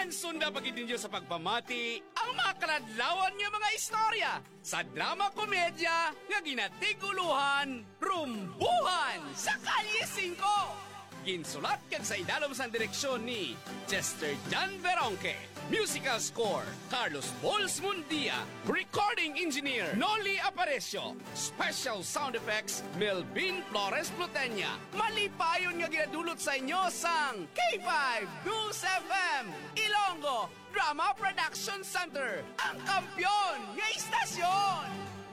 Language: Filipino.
Magsunda pagid ninyo sa pagpamati ang mga kaladlawan nga mga istorya sa drama komedya nga ginatiguluhan, Rumbuhan sa Kalye 5. Ginsulat kag sa idalom sa direksyon ni Chester Jan Veronque. Musical score, Carlos Bols Mundia. Recording engineer, Noli Aparecio. Special sound effects, Melvin Flores Plutenya. Malipayon nga ginadulot sa inyo sang K5 News FM Ilonggo Drama Production Center, ang kampyon nga istasyon.